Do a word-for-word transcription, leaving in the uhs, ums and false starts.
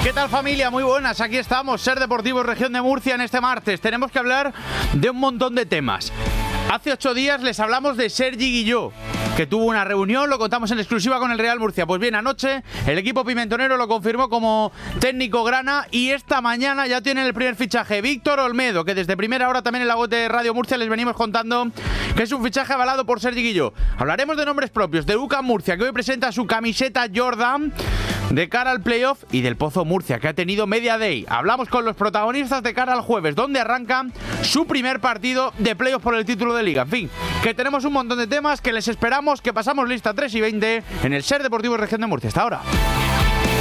¿Qué tal, familia? Muy buenas, aquí estamos, Ser Deportivo Región de Murcia en este martes. Tenemos que hablar de un montón de temas. Hace ocho días les hablamos de Sergi Guilló, que tuvo una reunión, lo contamos en exclusiva con el Real Murcia. Pues bien, anoche el equipo pimentonero lo confirmó como técnico grana y esta mañana ya tienen el primer fichaje, Víctor Olmedo, que desde primera hora también en la web de Radio Murcia les venimos contando que es un fichaje avalado por Sergi Guilló. Hablaremos de nombres propios, de U C A M Murcia, que hoy presenta su camiseta Jordan de cara al playoff, y del Pozo Murcia, que ha tenido media day. Hablamos con los protagonistas de cara al jueves, donde arranca su primer partido de playoff por el título de Liga. En fin, que tenemos un montón de temas, que les esperamos, que pasamos lista tres y veinte en el Ser Deportivo Región de Murcia. Hasta ahora.